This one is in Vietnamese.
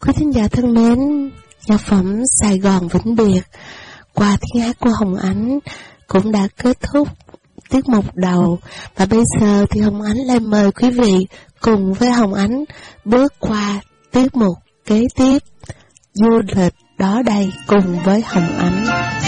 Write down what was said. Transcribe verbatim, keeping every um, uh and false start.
Quý thính giả thân mến, nhạc phẩm Sài Gòn Vĩnh Biệt qua tiếng hát của Hồng Ánh cũng đã kết thúc tiết mục đầu. Và bây giờ thì Hồng Ánh lại mời quý vị cùng với Hồng Ánh bước qua tiết mục kế tiếp, du lịch đó đây cùng với Hồng Ánh.